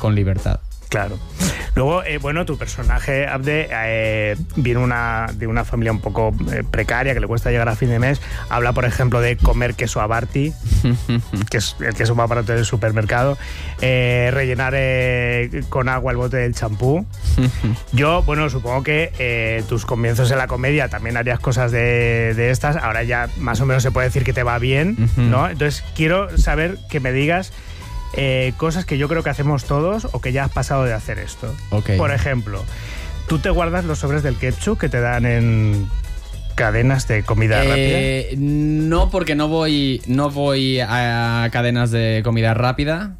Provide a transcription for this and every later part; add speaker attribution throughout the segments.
Speaker 1: con libertad.
Speaker 2: Claro. Luego, bueno, tu personaje, Abde, viene de una familia un poco precaria, que le cuesta llegar a fin de mes. Habla, por ejemplo, de comer queso Abarti, que es el queso más barato del supermercado, rellenar con agua el bote del champú. Yo, bueno, supongo que tus comienzos en la comedia también harías cosas de estas. Ahora ya más o menos se puede decir que te va bien, ¿no? Entonces, quiero saber que me digas cosas que yo creo que hacemos todos o que ya has pasado de hacer esto.
Speaker 1: Okay.
Speaker 2: Por ejemplo, ¿tú te guardas los sobres del ketchup que te dan en cadenas de comida rápida?
Speaker 1: No, porque no voy a cadenas de comida rápida,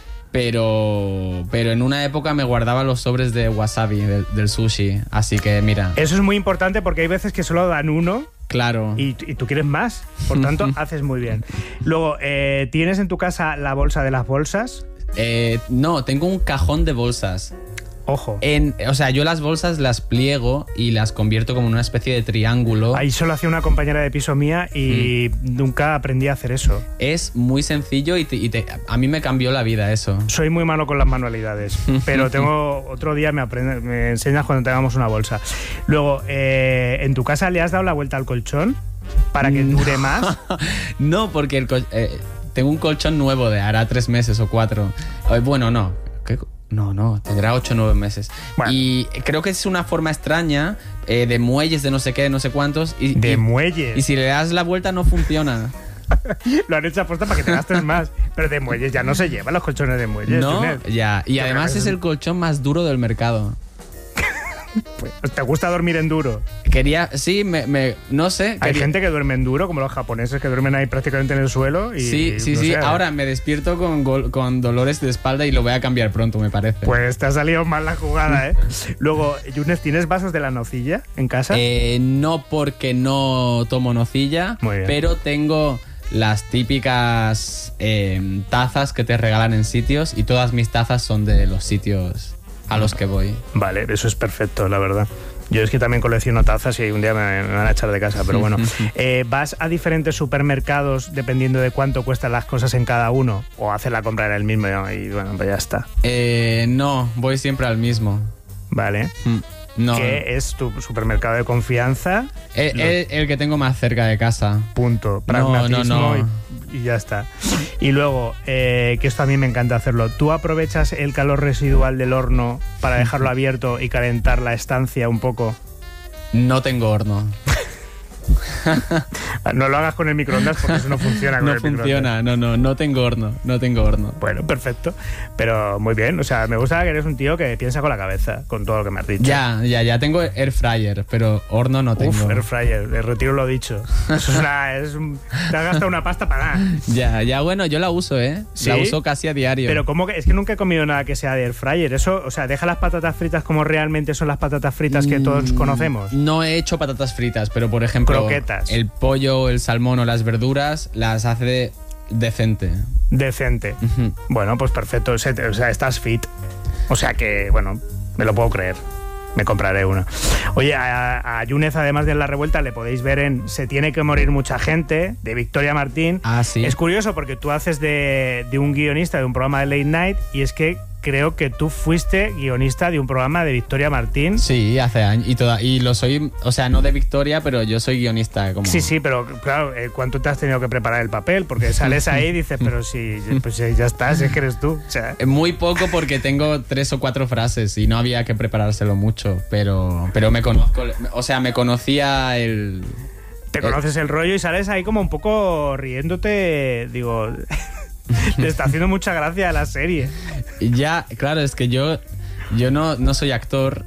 Speaker 1: pero en una época me guardaba los sobres de wasabi del sushi, así que mira.
Speaker 2: Eso es muy importante porque hay veces que solo dan uno.
Speaker 1: Claro.
Speaker 2: Y tú quieres más, por tanto, haces muy bien. Luego, ¿tienes en tu casa la bolsa de las bolsas?
Speaker 1: No, tengo un cajón de bolsas.
Speaker 2: Ojo.
Speaker 1: O sea, yo las bolsas las pliego y las convierto como en una especie de triángulo.
Speaker 2: Ahí solo hacía una compañera de piso mía y nunca aprendí a hacer eso.
Speaker 1: Es muy sencillo y a mí me cambió la vida eso.
Speaker 2: Soy muy malo con las manualidades, pero otro día me enseñas cuando tengamos una bolsa. Luego, ¿en tu casa le has dado la vuelta al colchón para que dure más?
Speaker 1: No, porque tengo un colchón nuevo de hará 3 meses o 4. Bueno, no. No, tendrá 8 o 9 meses. Bueno. Y creo que es una forma extraña de muelles, de no sé qué, de no sé cuántos.
Speaker 2: Muelles.
Speaker 1: Y si le das la vuelta no funciona.
Speaker 2: Lo han hecho aposta para que te gastes más. Pero de muelles ya no se llevan los colchones de muelles.
Speaker 1: No,
Speaker 2: Junet.
Speaker 1: ya. Y además es el colchón más duro del mercado.
Speaker 2: ¿Te gusta dormir en duro?
Speaker 1: Sí, no sé.
Speaker 2: Hay gente que duerme en duro, como los japoneses, que duermen ahí prácticamente en el suelo. Y,
Speaker 1: sí. Ahora me despierto con dolores de espalda y lo voy a cambiar pronto, me parece.
Speaker 2: Pues te ha salido mal la jugada, ¿eh? Luego, Junet, ¿tienes vasos de la nocilla en casa?
Speaker 1: No, porque no tomo nocilla, pero tengo las típicas tazas que te regalan en sitios y todas mis tazas son de los sitios a los que voy. Vale,
Speaker 2: eso es perfecto, la verdad. Yo es que también colecciono tazas y un día me van a echar de casa, pero bueno. ¿Vas a diferentes supermercados dependiendo de cuánto cuestan las cosas en cada uno? ¿O haces la compra en el mismo y bueno, pues ya está?
Speaker 1: No, voy siempre al mismo.
Speaker 2: Vale.
Speaker 1: No.
Speaker 2: ¿Qué es tu supermercado de confianza?
Speaker 1: El que tengo más cerca de casa.
Speaker 2: Punto. Pragmatismo
Speaker 1: no.
Speaker 2: Y ya está. Y luego, que esto a mí me encanta hacerlo, ¿tú aprovechas el calor residual del horno para dejarlo abierto y calentar la estancia un poco?
Speaker 1: No tengo horno.
Speaker 2: No lo hagas con el microondas porque eso no funciona con el microondas.
Speaker 1: No tengo horno.
Speaker 2: Bueno, perfecto. Pero muy bien, o sea, me gusta que eres un tío que piensa con la cabeza, con todo lo que me has dicho.
Speaker 1: Ya tengo air fryer, pero horno no tengo.
Speaker 2: Air fryer, retiro lo dicho. Eso te has gastado una pasta para nada.
Speaker 1: Ya, bueno, yo la uso,
Speaker 2: ¿Sí?
Speaker 1: La uso casi a diario.
Speaker 2: Pero ¿cómo que? Es que nunca he comido nada que sea de air fryer. Eso, o sea, deja las patatas fritas como realmente son las patatas fritas que todos conocemos.
Speaker 1: No he hecho patatas fritas, pero por ejemplo,
Speaker 2: croquetas.
Speaker 1: El pollo, el salmón o las verduras las hace decente.
Speaker 2: Bueno, pues perfecto. O sea, estás fit. O sea que, bueno, me lo puedo creer. Me compraré uno. Oye, a Junet, además de La Revuelta, le podéis ver en Se tiene que morir mucha gente, de Victoria Martín.
Speaker 1: Sí.
Speaker 2: Es curioso porque tú haces de un guionista de un programa de Late Night y es que creo que tú fuiste guionista de un programa de Victoria Martín.
Speaker 1: Sí, hace años. Y lo soy, o sea, no de Victoria, pero yo soy guionista.
Speaker 2: Sí, pero claro, ¿cuánto te has tenido que preparar el papel? Porque sales ahí y dices, pero sí, pues ya estás, es que eres tú. O sea.
Speaker 1: Muy poco porque tengo 3 o 4 frases y no había que preparárselo mucho, pero me conozco, o sea, me conocía el...
Speaker 2: Te conoces el rollo y sales ahí como un poco riéndote, digo... Te está haciendo mucha gracia la serie.
Speaker 1: Ya, claro, es que yo no soy actor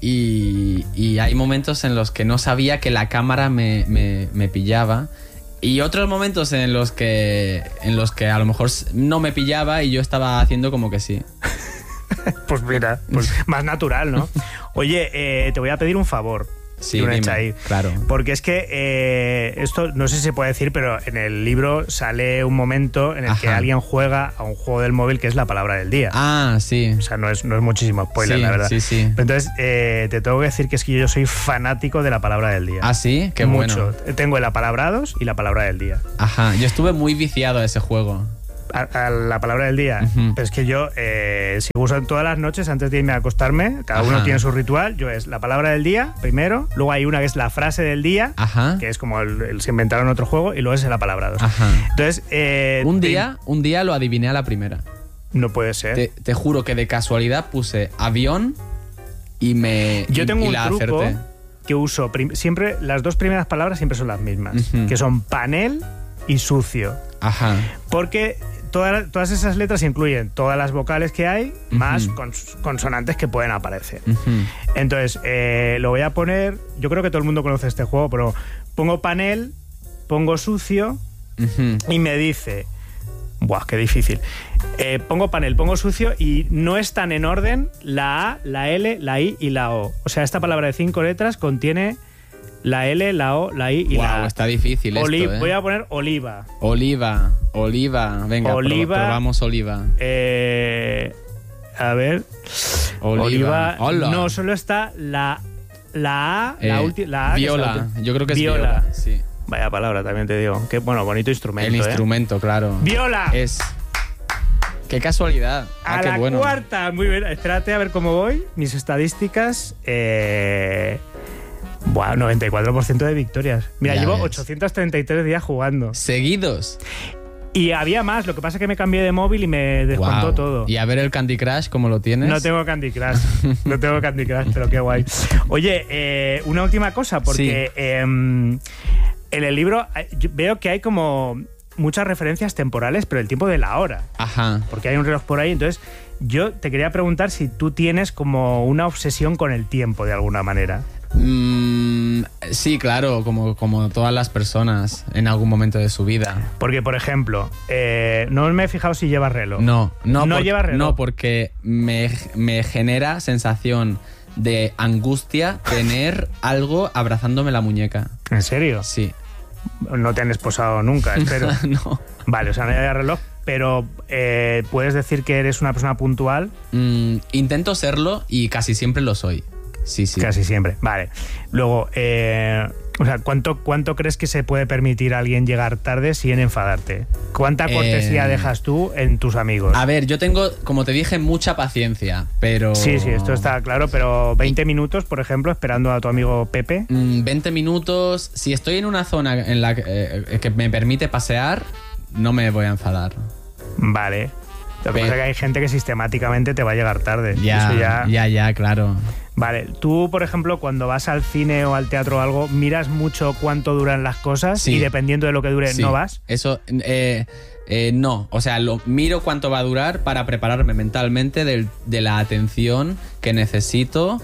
Speaker 1: y hay momentos en los que no sabía que la cámara me pillaba y otros momentos en los que a lo mejor no me pillaba y yo estaba haciendo como que sí.
Speaker 2: Pues mira, más natural, ¿no? Oye, te voy a pedir un favor.
Speaker 1: Sí, dime, claro.
Speaker 2: Porque es que esto no sé si se puede decir, pero en el libro sale un momento en el que alguien juega a un juego del móvil que es la palabra del día.
Speaker 1: Sí.
Speaker 2: O sea, no es muchísimo spoiler, la verdad.
Speaker 1: Sí.
Speaker 2: Entonces, te tengo que decir que es que yo soy fanático de la palabra del día.
Speaker 1: ¿Sí? Qué
Speaker 2: mucho.
Speaker 1: Bueno.
Speaker 2: Tengo el apalabrados y la palabra del día.
Speaker 1: Yo estuve muy viciado a ese juego.
Speaker 2: A la palabra del día.
Speaker 1: Ujú.
Speaker 2: Pero es que yo, si uso todas las noches antes de irme a acostarme, cada uno
Speaker 1: Ajá.
Speaker 2: tiene su ritual. Yo es la palabra del día primero, luego hay una que es la frase del día,
Speaker 1: Ajá.
Speaker 2: que es como el se inventaron otro juego, y luego es la palabra 2.
Speaker 1: Ajá.
Speaker 2: Entonces,
Speaker 1: Un día lo adiviné a la primera.
Speaker 2: no puede ser.
Speaker 1: Te juro que de casualidad puse avión y me
Speaker 2: Yo
Speaker 1: y-
Speaker 2: tengo
Speaker 1: y
Speaker 2: un
Speaker 1: la
Speaker 2: truco
Speaker 1: acerté.
Speaker 2: que uso siempre, las dos primeras palabras siempre son las mismas,
Speaker 1: Ujú.
Speaker 2: que son panel y sucio.
Speaker 1: Ajá.
Speaker 2: Porque todas esas letras incluyen todas las vocales que hay, más consonantes que pueden aparecer.
Speaker 1: Ujú.
Speaker 2: Entonces, lo voy a poner. Yo creo que todo el mundo conoce este juego, pero pongo panel, pongo sucio
Speaker 1: Ujú.
Speaker 2: y me dice. Buah, qué difícil. Pongo panel, pongo sucio y no están en orden la A, la L, la I y la O. O sea, esta palabra de 5 letras contiene la L, la O, la I y la
Speaker 1: Guau,
Speaker 2: A.
Speaker 1: está difícil esto, ¿eh?
Speaker 2: Voy a poner oliva.
Speaker 1: Oliva. Venga,
Speaker 2: Oliva.
Speaker 1: probamos oliva.
Speaker 2: A ver.
Speaker 1: Oliva. Hola.
Speaker 2: No, solo está la A, la A. que es la
Speaker 1: Viola.
Speaker 2: última.
Speaker 1: Yo creo que es
Speaker 2: Viola.
Speaker 1: viola. Sí.
Speaker 2: Vaya palabra, también te digo. Qué bueno, bonito instrumento.
Speaker 1: El instrumento, claro.
Speaker 2: ¡Viola!
Speaker 1: Es. Qué casualidad.
Speaker 2: A
Speaker 1: qué
Speaker 2: la
Speaker 1: bueno.
Speaker 2: cuarta, muy bien. Espérate a ver cómo voy. Mis estadísticas. 94% de victorias. Mira,
Speaker 1: Ya
Speaker 2: llevo
Speaker 1: ves.
Speaker 2: 833 días jugando.
Speaker 1: Seguidos.
Speaker 2: Y había más, lo que pasa es que me cambié de móvil y me descontó
Speaker 1: Guau.
Speaker 2: todo.
Speaker 1: Y a ver el Candy Crush, ¿cómo lo tienes?
Speaker 2: No tengo Candy Crush. No tengo Candy Crush, pero qué guay. Oye, una última cosa, porque en el libro yo veo que hay como muchas referencias temporales, pero el tiempo de la hora.
Speaker 1: Ajá.
Speaker 2: Porque hay un reloj por ahí. Entonces, yo te quería preguntar si tú tienes como una obsesión con el tiempo de alguna manera.
Speaker 1: Sí, claro, como todas las personas en algún momento de su vida.
Speaker 2: Porque, por ejemplo, no me he fijado si llevas reloj.
Speaker 1: No
Speaker 2: lleva reloj.
Speaker 1: No, porque me genera sensación de angustia tener algo abrazándome la muñeca.
Speaker 2: ¿En serio?
Speaker 1: Sí.
Speaker 2: No te han esposado nunca, espero.
Speaker 1: No.
Speaker 2: Vale, o sea, no lleva reloj, pero ¿puedes decir que eres una persona puntual?
Speaker 1: Intento serlo y casi siempre lo soy. Sí.
Speaker 2: Casi siempre. Vale. Luego, o sea, ¿cuánto crees que se puede permitir a alguien llegar tarde sin enfadarte? ¿Cuánta cortesía dejas tú en tus amigos?
Speaker 1: A ver, yo tengo, como te dije, mucha paciencia, pero...
Speaker 2: Sí, esto está claro, pero 20 minutos, por ejemplo, esperando a tu amigo Pepe.
Speaker 1: 20 minutos. Si estoy en una zona en la que me permite pasear, no me voy a enfadar.
Speaker 2: Vale. Lo que pasa es que hay gente que sistemáticamente te va a llegar tarde. Eso
Speaker 1: Ya, claro.
Speaker 2: Vale, tú, por ejemplo, cuando vas al cine o al teatro o algo, ¿miras mucho cuánto duran las cosas?
Speaker 1: Sí.
Speaker 2: Y dependiendo de lo que dure,
Speaker 1: Sí.
Speaker 2: ¿no vas?
Speaker 1: Eso, no. O sea, miro cuánto va a durar para prepararme mentalmente de la atención que necesito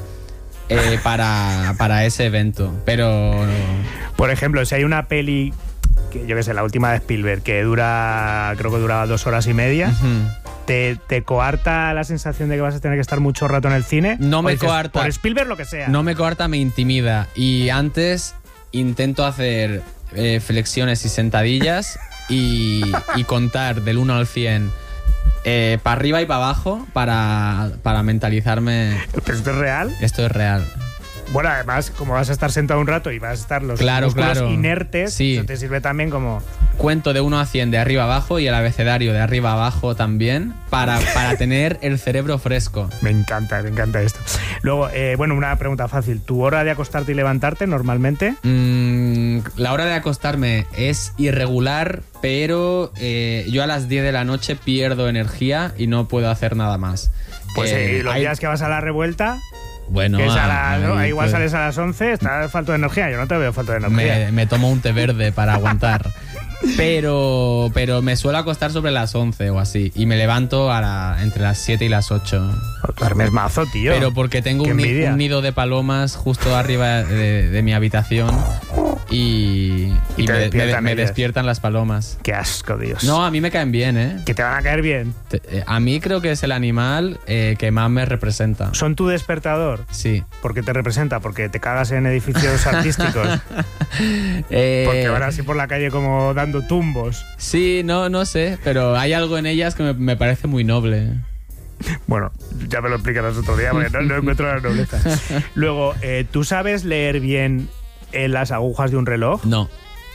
Speaker 1: para ese evento. Pero...
Speaker 2: Por ejemplo, si hay una peli, que yo qué sé, la última de Spielberg, que creo que duraba 2 horas y media, ¿te coarta la sensación de que vas a tener que estar mucho rato en el cine?
Speaker 1: No
Speaker 2: ¿O
Speaker 1: me
Speaker 2: dices,
Speaker 1: coarta.
Speaker 2: Por Spielberg, lo que sea.
Speaker 1: No me coarta, me intimida. Y antes intento hacer flexiones y sentadillas y contar del 1 al 100 para arriba y para abajo para mentalizarme.
Speaker 2: ¿Pero esto es real?
Speaker 1: Esto es real.
Speaker 2: Bueno, además, como vas a estar sentado un rato y vas a estar los músculos inertes,
Speaker 1: Sí.
Speaker 2: eso te sirve también como...
Speaker 1: Cuento de 1 a 100 de arriba abajo y el abecedario de arriba abajo también para tener el cerebro fresco.
Speaker 2: Me encanta esto. Luego, bueno, una pregunta fácil. ¿Tu hora de acostarte y levantarte normalmente?
Speaker 1: La hora de acostarme es irregular, pero yo a las 10 de la noche pierdo energía y no puedo hacer nada más.
Speaker 2: Pues los días que vas a la revuelta...
Speaker 1: Bueno,
Speaker 2: que es igual
Speaker 1: pues,
Speaker 2: sales a las 11, estás falto de energía. Yo no te veo falta de energía.
Speaker 1: me tomo un té verde para aguantar. Pero me suelo acostar sobre las 11 o así. Y me levanto entre las 7 y las 8.
Speaker 2: Duermes mazo, tío.
Speaker 1: Pero porque tengo
Speaker 2: Qué
Speaker 1: un
Speaker 2: envidia.
Speaker 1: nido de palomas justo arriba de mi habitación. Y me despiertan las palomas.
Speaker 2: Qué asco, Dios.
Speaker 1: No, a mí me caen bien, ¿eh?
Speaker 2: Que te van a caer bien.
Speaker 1: A mí creo que es el animal que más me representa.
Speaker 2: ¿Son tu despertador?
Speaker 1: Sí.
Speaker 2: ¿Por qué te representa? ¿Porque te cagas en edificios artísticos? ¿Porque van así por la calle como dando tumbos?
Speaker 1: Sí, no sé, pero hay algo en ellas que me parece muy noble.
Speaker 2: Bueno, ya me lo explicarás otro día porque no encuentro la nobleza. Luego, ¿tú sabes leer bien las agujas de un reloj?
Speaker 1: No.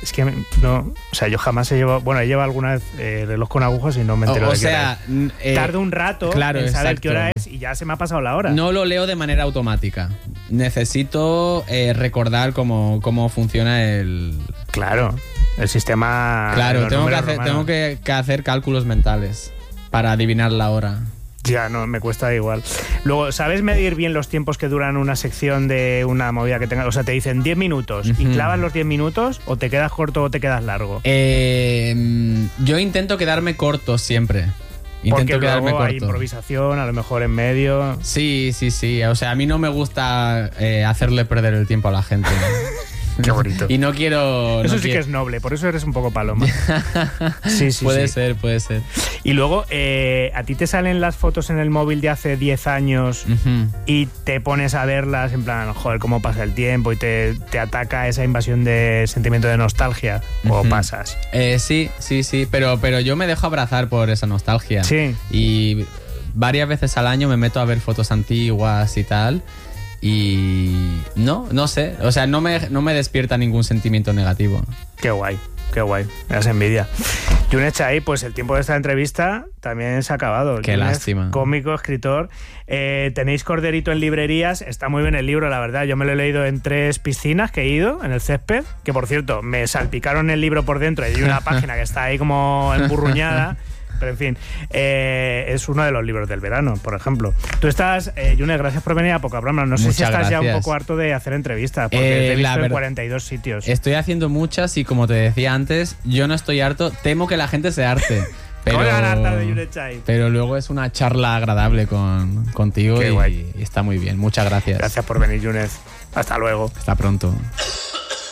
Speaker 2: Es que no, o sea, yo jamás he llevado, bueno, he llevado alguna vez reloj con agujas y no me entero de qué hora es. Tardo un rato en saber qué hora es y ya se me ha pasado la hora.
Speaker 1: No lo leo de manera automática. Necesito recordar cómo funciona el...
Speaker 2: Claro, el sistema...
Speaker 1: Claro, tengo que hacer cálculos mentales para adivinar la hora.
Speaker 2: Ya, no, me cuesta igual. Luego, ¿sabes medir bien los tiempos que duran una sección de una movida que tengas? O sea, te dicen 10 minutos y clavas los 10 minutos o te quedas corto o te quedas largo.
Speaker 1: Yo intento quedarme corto siempre.
Speaker 2: Porque luego hay improvisación, a lo mejor en medio.
Speaker 1: Sí. O sea, a mí no me gusta hacerle perder el tiempo a la gente.
Speaker 2: Qué bonito.
Speaker 1: Y no quiero...
Speaker 2: Eso sí que es noble, por eso eres un poco paloma. Sí.
Speaker 1: Puede ser.
Speaker 2: Y luego, a ti te salen las fotos en el móvil de hace 10 años y te pones a verlas en plan, joder, cómo pasa el tiempo y te ataca esa invasión de sentimiento de nostalgia, o pasas.
Speaker 1: Sí, pero yo me dejo abrazar por esa nostalgia.
Speaker 2: Sí.
Speaker 1: Y varias veces al año me meto a ver fotos antiguas y tal. Y no sé, o sea, no me despierta ningún sentimiento negativo.
Speaker 2: Qué guay, me das envidia. Yunes Chai, pues el tiempo de esta entrevista también se ha acabado.
Speaker 1: Qué
Speaker 2: Yunes,
Speaker 1: lástima.
Speaker 2: Cómico, escritor. Tenéis Corderito en librerías, está muy bien el libro, la verdad. Yo me lo he leído en 3 piscinas que he ido, en el césped, que por cierto, me salpicaron el libro por dentro y hay una página que está ahí como emburruñada. Pero en fin, es uno de los libros del verano, por ejemplo. Tú estás, Yunes, gracias por venir a Poca Broma. No sé si estás ya un poco harto de hacer entrevistas, porque te he visto en 42 sitios.
Speaker 1: Estoy haciendo muchas y como te decía antes, yo no estoy harto, temo que la gente se harte. Pero luego es una charla agradable contigo y está muy bien. Muchas gracias.
Speaker 2: Gracias por venir, Yunes. Hasta luego.
Speaker 1: Hasta pronto.